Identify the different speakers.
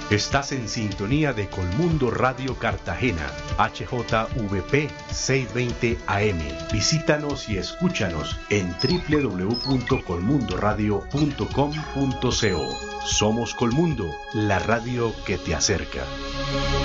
Speaker 1: Estás en sintonía de Colmundo Radio Cartagena, HJVP 620 AM. Visítanos y escúchanos en www.colmundoradio.com.co. Somos Colmundo, la radio que te acerca.